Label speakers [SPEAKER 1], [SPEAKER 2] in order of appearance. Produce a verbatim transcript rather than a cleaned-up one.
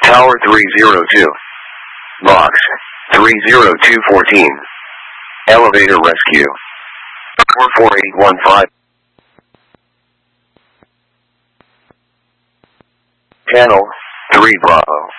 [SPEAKER 1] Tower three zero two. Box three zero two fourteen. Elevator rescue. four four eight one five. Panel three Bravo.